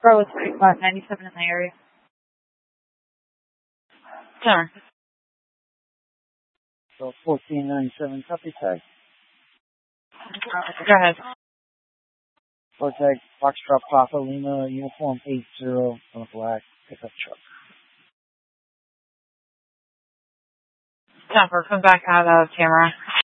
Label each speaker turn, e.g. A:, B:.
A: Bravo 3597 in the area. Center.
B: So 1497, copy tag.
A: Go ahead.
B: Floor tag, Foxtrot Papa Lima, uniform 80 on a black pickup truck.
A: Jennifer, come back out of camera.